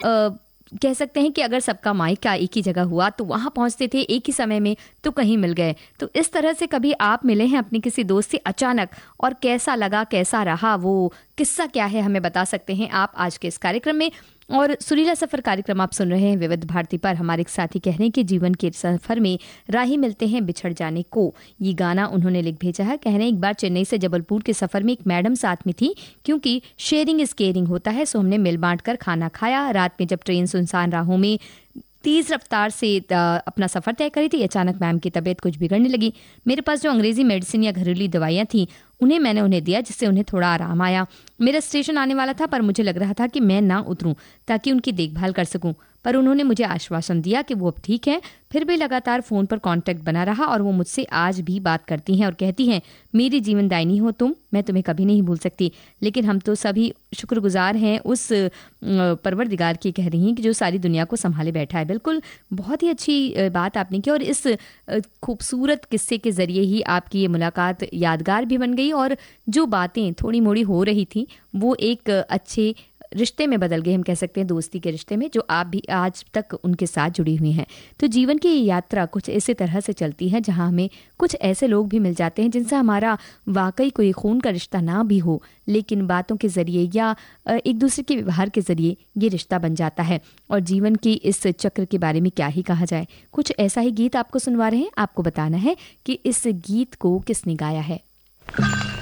कह सकते हैं कि अगर सबका मायका एक ही जगह हुआ तो वहाँ पहुँचते थे एक ही समय में, तो कहीं मिल गए। तो इस तरह से कभी आप मिले हैं अपनी किसी दोस्त से अचानक, और कैसा लगा, कैसा रहा, वो किस्सा क्या है, हमें बता सकते हैं आप आज के इस कार्यक्रम में। और सुरीला सफ़र कार्यक्रम आप सुन रहे हैं विविध भारती पर। हमारे एक साथी कह रहे हैं कि जीवन के सफ़र में राही मिलते हैं बिछड़ जाने को। ये गाना उन्होंने लिख भेजा है। कह रहे हैं एक बार चेन्नई से जबलपुर के सफ़र में एक मैडम साथ में थी, क्योंकि शेयरिंग इज केयरिंग होता है, सो हमने मिल बांट कर खाना खाया। रात में जब ट्रेन सुनसान राहों में तेज़ रफ्तार से अपना सफ़र तय करी थी, अचानक मैम की तबीयत कुछ बिगड़ने लगी। मेरे पास जो अंग्रेज़ी मेडिसिन या घरेलू दवाइयाँ थी मैंने उन्हें दिया, जिससे उन्हें थोड़ा आराम आया। मेरा स्टेशन आने वाला था, पर मुझे लग रहा था कि मैं ना उतरूं ताकि उनकी देखभाल कर सकूं, पर उन्होंने मुझे आश्वासन दिया कि वो अब ठीक है। फिर भी लगातार फ़ोन पर कांटेक्ट बना रहा और वो मुझसे आज भी बात करती हैं और कहती हैं, मेरी जीवनदायिनी हो तुम, मैं तुम्हें कभी नहीं भूल सकती। लेकिन हम तो सभी शुक्रगुजार हैं उस परवरदिगार की, कह रही हैं, कि जो सारी दुनिया को संभाले बैठा है। बिल्कुल, बहुत ही अच्छी बात आपने की, और इस खूबसूरत किस्से के ज़रिए ही आपकी ये मुलाकात यादगार भी बन गई, और जो बातें थोड़ी मोड़ी हो रही थी वो एक अच्छे रिश्ते में बदल गए, हम कह सकते हैं दोस्ती के रिश्ते में, जो आप भी आज तक उनके साथ जुड़ी हुई हैं। तो जीवन की यात्रा कुछ इसी तरह से चलती है, जहां हमें कुछ ऐसे लोग भी मिल जाते हैं जिनसे हमारा वाकई कोई खून का रिश्ता ना भी हो, लेकिन बातों के ज़रिए या एक दूसरे के व्यवहार के ज़रिए ये रिश्ता बन जाता है। और जीवन की इस चक्र के बारे में क्या ही कहा जाए। कुछ ऐसा ही गीत आपको सुनवा रहे हैं, आपको बताना है कि इस गीत को किसने गाया है।